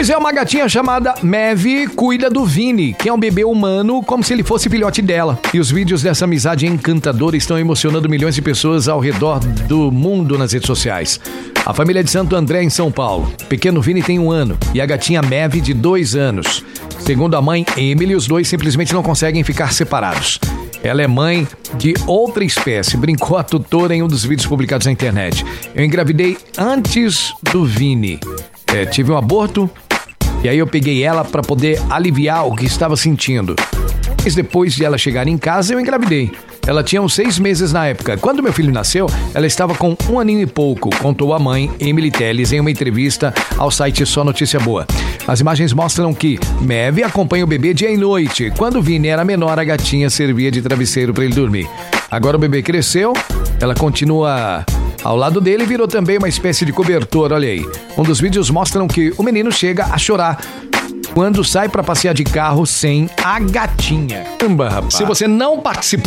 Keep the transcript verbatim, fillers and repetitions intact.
Pois é, uma gatinha chamada Maeve cuida do Vini, que é um bebê humano, como se ele fosse filhote dela. E os vídeos dessa amizade encantadora estão emocionando milhões de pessoas ao redor do mundo nas redes sociais. A família de Santo André, em São Paulo. O pequeno Vini tem um ano e a gatinha Maeve de dois anos. Segundo a mãe Emily, os dois simplesmente não conseguem ficar separados. Ela é mãe de outra espécie, brincou a tutora em um dos vídeos publicados na internet. Eu engravidei antes do Vini. É, tive um aborto e aí eu peguei ela para poder aliviar o que estava sentindo. Mas depois de ela chegar em casa, eu engravidei. Ela tinha uns seis meses na época. Quando meu filho nasceu, ela estava com um aninho e pouco, contou a mãe Emily Telles em uma entrevista ao site Só Notícia Boa. As imagens mostram que Maeve acompanha o bebê dia e noite. Quando o Vini era menor, a gatinha servia de travesseiro para ele dormir. Agora o bebê cresceu, ela continua ao lado dele e virou também uma espécie de cobertor, olha aí. Um dos vídeos mostram que o menino chega a chorar quando sai para passear de carro sem a gatinha. Caramba, rapaz. Se você não participou